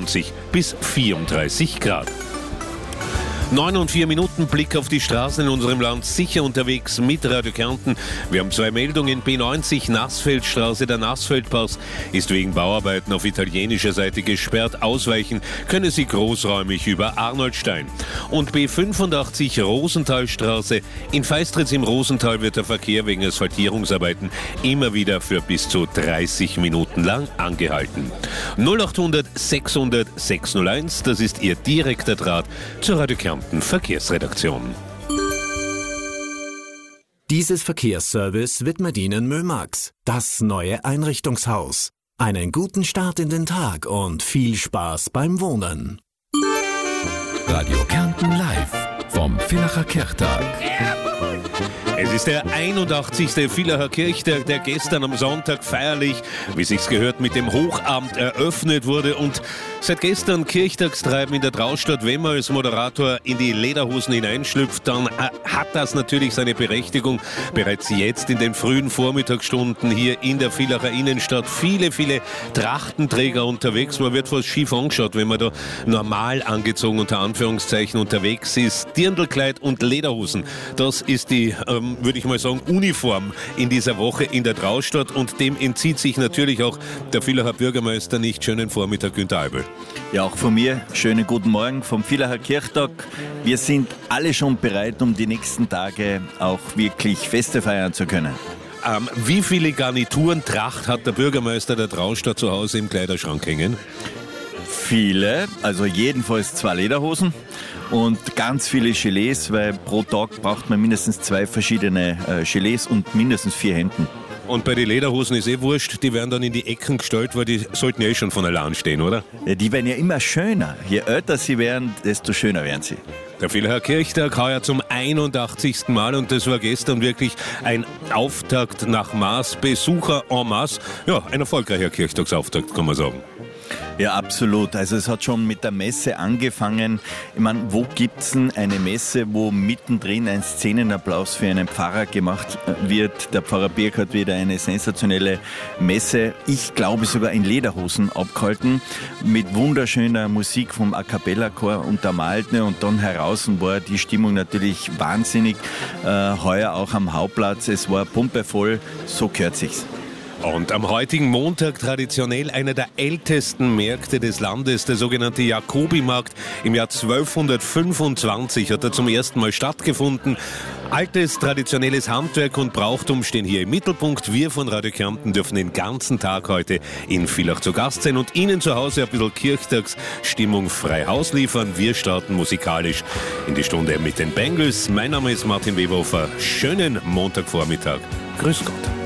23 bis 34 Grad. 9:04 Minuten, Blick auf die Straßen in unserem Land, sicher unterwegs mit Radio Kärnten. Wir haben 2 Meldungen. B90 Nassfeldstraße, der Nassfeldpass ist wegen Bauarbeiten auf italienischer Seite gesperrt. Ausweichen können Sie großräumig über Arnoldstein. Und B85 Rosenthalstraße, in Feistritz im Rosental wird der Verkehr wegen Asphaltierungsarbeiten immer wieder für bis zu 30 Minuten lang angehalten. 0800 600 601, das ist Ihr direkter Draht zur Radio Kärnten Verkehrsredaktion. Dieses Verkehrsservice widmet Ihnen Mömax, das neue Einrichtungshaus. Einen guten Start in den Tag und viel Spaß beim Wohnen. Radio Kärnten live vom Villacher Kirchtag. Es ist der 81. Villacher Kirchtag, der gestern am Sonntag feierlich, wie sich's gehört, mit dem Hochamt eröffnet wurde. Und seit gestern Kirchtagstreiben in der Traustad. Wenn man als Moderator in die Lederhosen hineinschlüpft, dann hat das natürlich seine Berechtigung. Bereits jetzt in den frühen Vormittagsstunden hier in der Villacher Innenstadt viele Trachtenträger unterwegs. Man wird fast schief angeschaut, wenn man da normal angezogen unter Anführungszeichen unterwegs ist. Dirndlkleid und Lederhosen, das ist die, würde ich mal sagen, Uniform in dieser Woche in der Traustad, und dem entzieht sich natürlich auch der Villacher Bürgermeister nicht. Schönen Vormittag, Günther Eibel. Ja, auch von mir schönen guten Morgen vom Villacher Kirchtag. Wir sind alle schon bereit, um die nächsten Tage auch wirklich Feste feiern zu können. Wie viele Garnituren Tracht hat der Bürgermeister der Traustad zu Hause im Kleiderschrank hängen? Viele, also jedenfalls 2 Lederhosen und ganz viele Gilets, weil pro Tag braucht man mindestens 2 verschiedene Gilets und mindestens 4 Hemden. Und bei den Lederhosen ist wurscht, die werden dann in die Ecken gestellt, weil die sollten ja schon von allein stehen, oder? Ja, die werden ja immer schöner. Je älter sie werden, desto schöner werden sie. Der Villacher Kirchtag heuer zum 81. Mal, und das war gestern wirklich ein Auftakt nach Maß, Besucher en masse. Ja, ein erfolgreicher Kirchtagsauftakt, kann man sagen. Ja, absolut. Also es hat schon mit der Messe angefangen. Ich meine, wo gibt's denn eine Messe, wo mittendrin ein Szenenapplaus für einen Pfarrer gemacht wird? Der Pfarrer Birk hat wieder eine sensationelle Messe, ich glaube sogar in Lederhosen abgehalten, mit wunderschöner Musik vom A Cappella Chor untermalt. Und dann heraus war die Stimmung natürlich wahnsinnig. Heuer auch am Hauptplatz, es war pumpevoll, so gehört sich's. Und am heutigen Montag traditionell einer der ältesten Märkte des Landes, der sogenannte Jakobimarkt. Im Jahr 1225 hat er zum ersten Mal stattgefunden. Altes, traditionelles Handwerk und Brauchtum stehen hier im Mittelpunkt. Wir von Radio Kärnten dürfen den ganzen Tag heute in Villach zu Gast sein und Ihnen zu Hause ein bisschen Kirchtagsstimmung frei Haus liefern. Wir starten musikalisch in die Stunde mit den Bangles. Mein Name ist Martin Webhofer. Schönen Montagvormittag. Grüß Gott.